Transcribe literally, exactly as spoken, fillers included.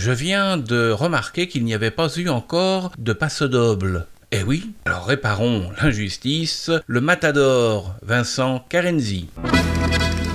Je viens de remarquer qu'il n'y avait pas eu encore de passe-double. Eh oui, alors réparons l'injustice. Le matador Vincent Carenzi.